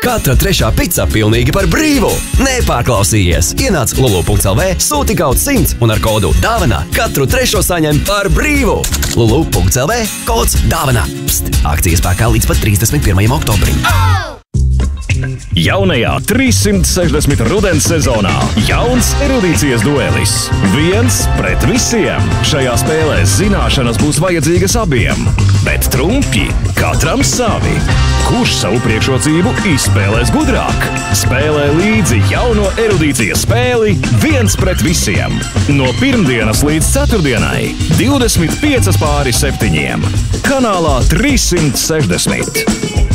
Katra trešā pica pilnīgi par brīvu. Nepārklausījies! Ienāc lulu.lv, sūti kaut 100 un ar kodu DAVANA katru trešo saņem par brīvu. Lulu.lv, kods DAVANA. Pst! Akcijas spēkā līdz pat 31. oktobrim. Jaunajā 360 rudens sezonā jauns erudīcijas duelis. 1 pret visiem. Šajā spēlē zināšanas būs vajadzīgas abiem, bet trumpji katram savi. Kurš savu priekšrocību izspēlēs gudrāk? Spēlē līdzi jauno erudīcijas spēli 1 pret visiem. No pirmdienas līdz ceturtdienai 25 pāri 7. Kanālā 360.